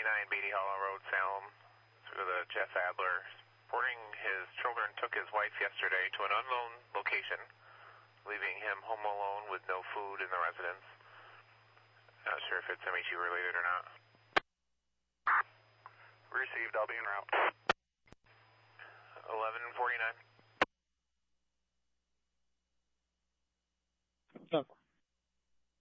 Beatty Hollow Road, Salem, through the Jeff Adler. Reporting his children took his wife yesterday to an unknown location, leaving him home alone with no food in the residence. Not sure if it's MHU related or not. Received, I'll be en route. 1149.